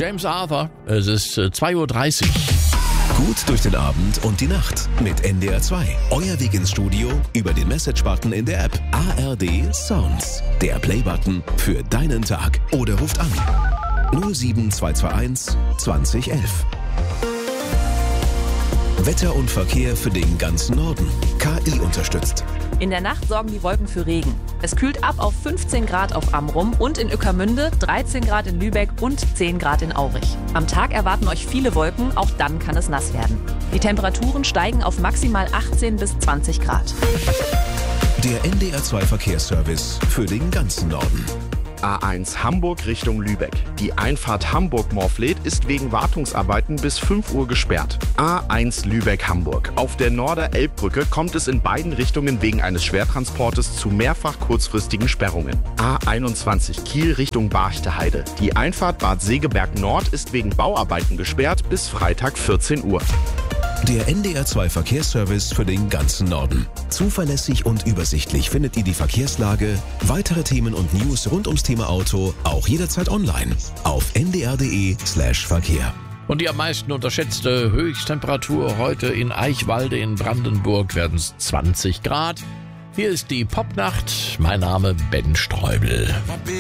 James Arthur. Es ist 2:30 Uhr. Gut durch den Abend und die Nacht mit NDR 2. Euer Weg ins Studio über den Message-Button in der App. ARD Sounds. Der Play-Button für deinen Tag. Oder ruft an 07221 2011. Wetter und Verkehr für den ganzen Norden. KI unterstützt. In der Nacht sorgen die Wolken für Regen. Es kühlt ab auf 15 Grad auf Amrum und in Ueckermünde, 13 Grad in Lübeck und 10 Grad in Aurich. Am Tag erwarten euch viele Wolken, auch dann kann es nass werden. Die Temperaturen steigen auf maximal 18 bis 20 Grad. Der NDR 2 Verkehrsservice für den ganzen Norden. A1 Hamburg Richtung Lübeck. Die Einfahrt Hamburg-Morfleet ist wegen Wartungsarbeiten bis 5 Uhr gesperrt. A1 Lübeck-Hamburg. Auf der Norder-Elbbrücke kommt es in beiden Richtungen wegen eines Schwertransportes zu mehrfach kurzfristigen Sperrungen. A21 Kiel Richtung Barchteheide. Die Einfahrt Bad Segeberg Nord ist wegen Bauarbeiten gesperrt bis Freitag 14 Uhr. Der NDR 2 Verkehrsservice für den ganzen Norden. Zuverlässig und übersichtlich findet ihr die Verkehrslage, weitere Themen und News rund ums Thema Auto auch jederzeit online auf ndr.de/Verkehr. Und die am meisten unterschätzte Höchsttemperatur heute in Eichwalde in Brandenburg werden es 20 Grad. Hier ist die Popnacht. Mein Name Ben Streubel.